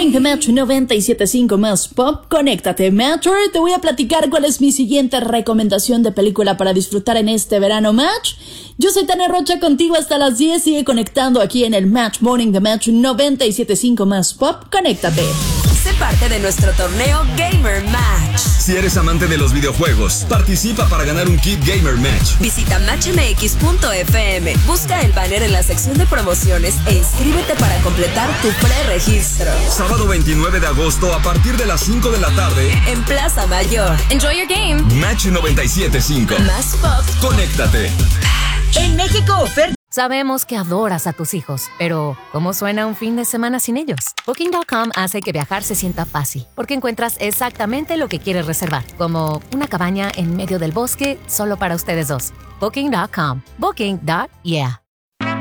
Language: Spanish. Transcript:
Morning de Match 97.5 más Pop. Conéctate, Matcher. Te voy a platicar cuál es mi siguiente recomendación de película para disfrutar en este verano, Match. Yo soy Tania Rocha, contigo hasta las 10. Sigue conectando aquí en el Match Morning de Match 97.5 más Pop. Conéctate. Sé parte de nuestro torneo Gamer Match. Si eres amante de los videojuegos, participa para ganar un kit Gamer Match. Visita matchmx.fm, busca el banner en la sección de promociones e inscríbete para completar tu preregistro. Sábado 29 de agosto a partir de las 5 de la tarde en Plaza Mayor. Enjoy your game. Match 97.5 más Pop. Conéctate. En México, oferta. Sabemos que adoras a tus hijos, pero ¿cómo suena un fin de semana sin ellos? Booking.com hace que viajar se sienta fácil, porque encuentras exactamente lo que quieres reservar, como una cabaña en medio del bosque solo para ustedes dos. Booking.com. Booking.yeah.